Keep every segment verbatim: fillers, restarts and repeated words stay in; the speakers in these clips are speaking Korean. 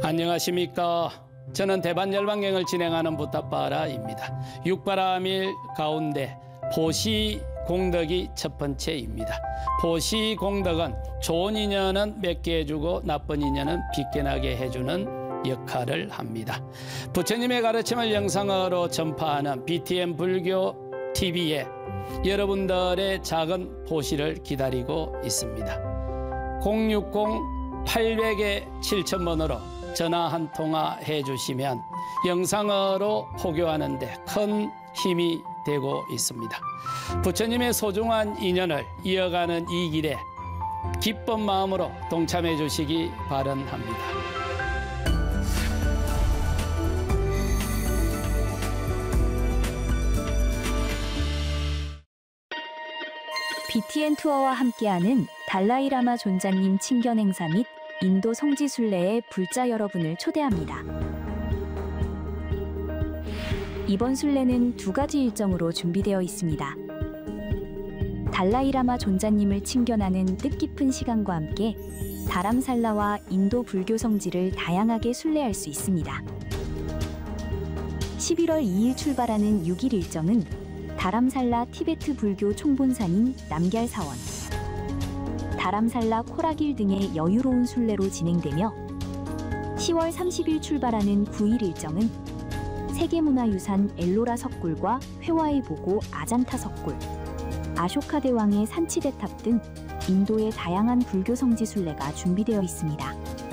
안녕하십니까. 저는 대반열방경을 진행하는 부타바라입니다. 육바라밀 가운데 보시 공덕이 첫 번째입니다. 보시 공덕은 좋은 인연은 맺게 해주고 나쁜 인연은 빚게 나게 해주는 역할을 합니다. 부처님의 가르침을 영상으로 전파하는 비티엠 불교 티비에 여러분들의 작은 보시를 기다리고 있습니다. 공육공 팔공공 칠천 번으로 전화 한 통화 해주시면 영상으로 호교하는 데 큰 힘이 되고 있습니다. 부처님의 소중한 인연을 이어가는 이 길에 기쁜 마음으로 동참해 주시기 바랍니다. 비티엔 투어와 함께하는 달라이라마 존자님 친견 행사 및 인도 성지순례에 불자 여러분을 초대합니다. 이번 순례는 두 가지 일정으로 준비되어 있습니다. 달라이라마 존자님을 친견하는 뜻깊은 시간과 함께 다람살라와 인도 불교 성지를 다양하게 순례할 수 있습니다. 십일월 이일 출발하는 육 일 일정은 다람살라 티베트 불교 총본산인 남걀사원, 다람살라 코라길 등의 여유로운 순례로 진행되며 시월 삼십일 출발하는 구 일 일정은 세계문화유산 엘로라 석굴과 회화의 보고 아잔타 석굴, 아쇼카 대왕의 산치대탑 등 인도의 다양한 불교 성지 순례가 준비되어 있습니다.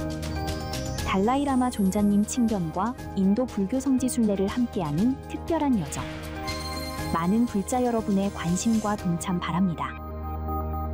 달라이라마 존자님 친견과 인도 불교 성지 순례를 함께하는 특별한 여정. 많은 불자 여러분의 관심과 동참 바랍니다.